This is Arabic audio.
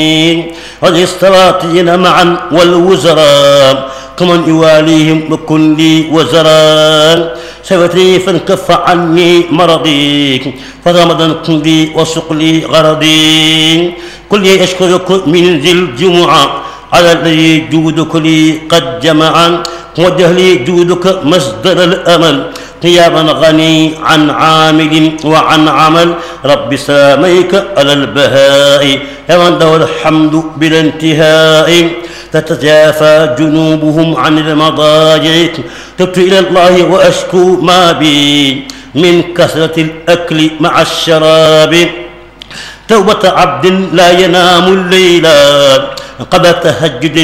والاستراطين معا والوزراء كمن يواليهم وكن لي وزراء سوتني فانكف عني مرضي فرمضا كن لي وسق لي غرضي كل أشكرك من ذي الجمعة على الذي جودك لي قد جمعا وجه لي جودك مصدر الأمل قياما غني عن عامل وعن عمل رب ساميك على البهاء يمن له الحمد بلا انتهاء تتجافى جنوبهم عن المضاجع تبت إلى الله وأشكو ما بي من كثرة الأكل مع الشراب توبة عبد لا ينام الليل قبل تهجد